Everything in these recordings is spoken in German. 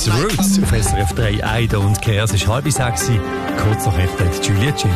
The Roots auf SRF 3, Aida und Care. Es ist 5:30. Kurz nach recht Julia Child.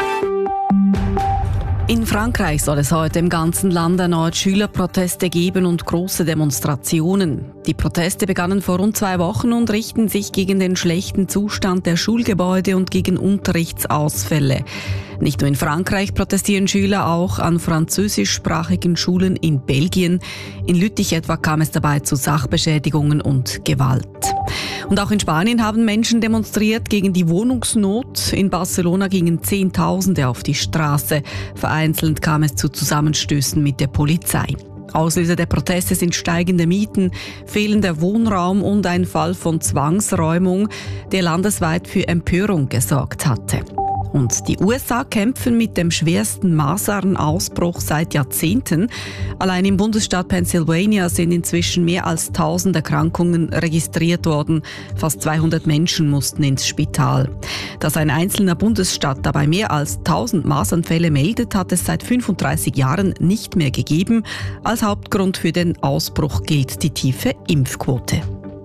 In Frankreich soll es heute im ganzen Land erneut Schülerproteste geben und große Demonstrationen. Die Proteste begannen vor rund 2 Wochen und richten sich gegen den schlechten Zustand der Schulgebäude und gegen Unterrichtsausfälle. Nicht nur in Frankreich protestieren Schüler, auch an französischsprachigen Schulen in Belgien. In Lüttich etwa kam es dabei zu Sachbeschädigungen und Gewalt. Und auch in Spanien haben Menschen demonstriert gegen die Wohnungsnot. In Barcelona gingen Zehntausende auf die Straße. Vereinzelt kam es zu Zusammenstößen mit der Polizei. Auslöser der Proteste sind steigende Mieten, fehlender Wohnraum und ein Fall von Zwangsräumung, der landesweit für Empörung gesorgt hatte. Und die USA kämpfen mit dem schwersten Masernausbruch seit Jahrzehnten. Allein im Bundesstaat Pennsylvania sind inzwischen mehr als 1000 Erkrankungen registriert worden. Fast 200 Menschen mussten ins Spital. Dass ein einzelner Bundesstaat dabei mehr als 1000 Masernfälle meldet, hat es seit 35 Jahren nicht mehr gegeben. Als Hauptgrund für den Ausbruch gilt die tiefe Impfquote.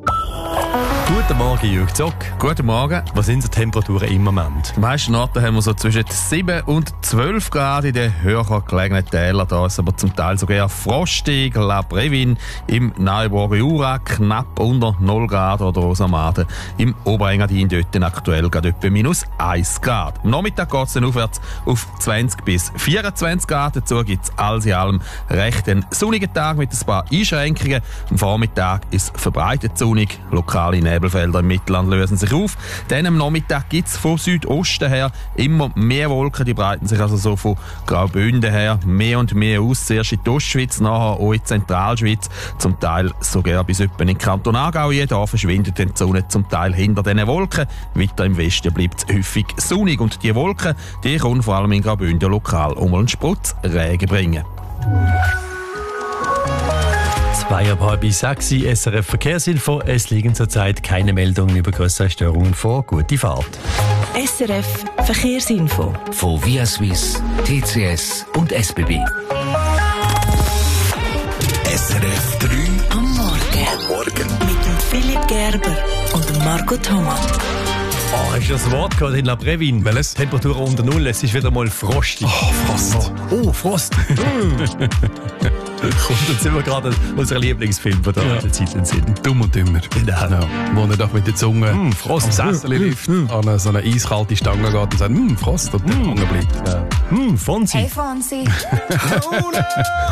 Guten Morgen, Jürg Zock. Guten Morgen. Was sind die Temperaturen im Moment? Die meisten Orte haben wir so zwischen 7 und 12 Grad in den höher gelegenen Tälern. Da ist aber zum Teil sogar frostig. La Brevin im Neuburger Jura knapp unter 0 Grad oder Rosamade. Im Oberengadin dort aktuell gerade etwa -1 Grad. Am Nachmittag geht es dann aufwärts auf 20 bis 24 Grad. Dazu gibt es alles in allem recht einen sonnigen Tag mit ein paar Einschränkungen. Am Vormittag ist verbreitet sonnig. Lokale Nebelfelder im Mittelland lösen sich auf. Dann am Nachmittag gibt es von Südosten her immer mehr Wolken. Die breiten sich also so von Graubünden her mehr und mehr aus. Zuerst in die Ostschweiz, nachher auch in die Zentralschweiz. Zum Teil sogar bis etwa in den Kanton Aargau. Da verschwindet die Sonne zum Teil hinter diesen Wolken. Weiter im Westen bleibt es häufig sonnig. Und die Wolken, die können vor allem in Graubünden lokal einen Sprutz Regen bringen. 5:30, SRF Verkehrsinfo. Es liegen zurzeit keine Meldungen über größere Störungen vor. Gute Fahrt. SRF Verkehrsinfo. Von Via Suisse, TCS und SBB. SRF 3 Am Morgen. Mit dem Philipp Gerber und dem Marco Thomas. Hast du das Wort gehört in La Brevin? Welches? Temperatur unter Null, es ist wieder mal frostig. Oh, Frost. Oh, Frost. Und jetzt sind wir gerade unser Lieblingsfilm von der Zeit in Sinn. Dumm und dümmer. Genau. Wo er doch mit der Zunge Frost. am Sessel lift, an so eine eiskalte Stange geht und sagt, Frost, und der Zunge bleibt. Fonsi. Hey Fonsi.